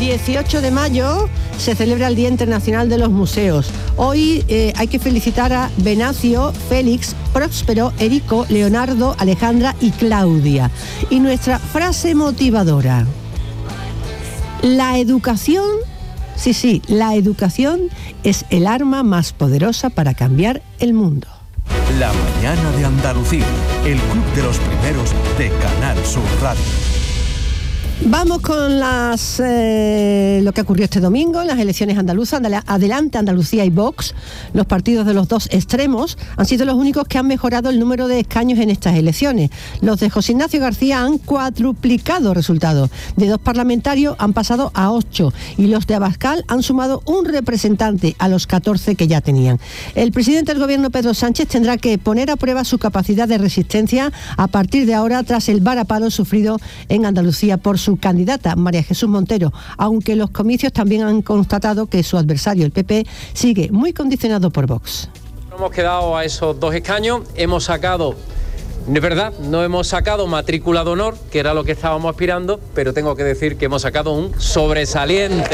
18 de mayo se celebra el Día Internacional de los Museos. Hoy hay que felicitar a Venancio, Félix, Próspero, Erico, Leonardo, Alejandra y Claudia. Y nuestra frase motivadora: la educación, la educación es el arma más poderosa para cambiar el mundo. La mañana de Andalucía, el club de los primeros de Canal Sur Radio. Vamos con lo que ocurrió este domingo en las elecciones andaluzas. Adelante Andalucía y Vox, los partidos de los dos extremos, han sido los únicos que han mejorado el número de escaños en estas elecciones. Los de José Ignacio García han cuadruplicado resultados. De 2 parlamentarios han pasado a 8 y los de Abascal han sumado un representante a los 14 que ya tenían. El presidente del gobierno, Pedro Sánchez, tendrá que poner a prueba su capacidad de resistencia a partir de ahora, tras el varapalo sufrido en Andalucía por su candidata, María Jesús Montero, aunque los comicios también han constatado que su adversario, el PP, sigue muy condicionado por Vox. Hemos quedado a esos 2 escaños, hemos sacado, es verdad, no hemos sacado matrícula de honor, que era lo que estábamos aspirando, pero tengo que decir que hemos sacado un sobresaliente.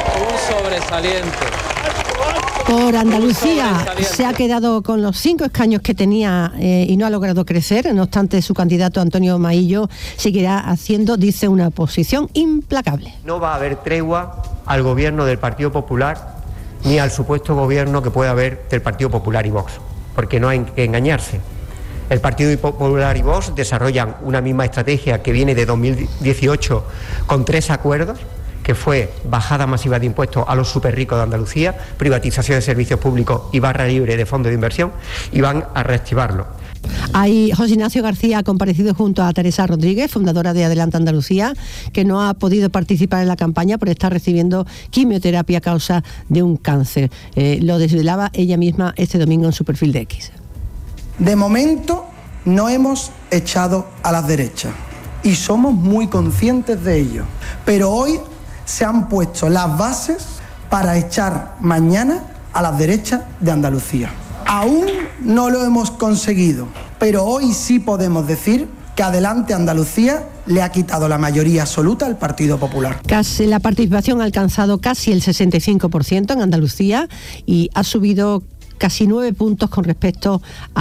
Por Andalucía se ha quedado con los 5 escaños que tenía y no ha logrado crecer. No obstante, su candidato Antonio Maillo seguirá haciendo, dice, una oposición implacable. No va a haber tregua al gobierno del Partido Popular ni al supuesto gobierno que pueda haber del Partido Popular y Vox, porque no hay que engañarse. El Partido Popular y Vox desarrollan una misma estrategia que viene de 2018 con 3 acuerdos, que fue bajada masiva de impuestos a los superricos de Andalucía, privatización de servicios públicos y barra libre de fondos de inversión, y van a reactivarlo. José Ignacio García ha comparecido junto a Teresa Rodríguez, fundadora de Adelante Andalucía, que no ha podido participar en la campaña por estar recibiendo quimioterapia a causa de un cáncer. Lo desvelaba ella misma este domingo en su perfil de X. De momento no hemos echado a las derechas y somos muy conscientes de ello, pero hoy se han puesto las bases para echar mañana a las derechas de Andalucía. Aún no lo hemos conseguido, pero hoy sí podemos decir que Adelante Andalucía le ha quitado la mayoría absoluta al Partido Popular. La participación ha alcanzado casi el 65% en Andalucía y ha subido casi 9 puntos con respecto a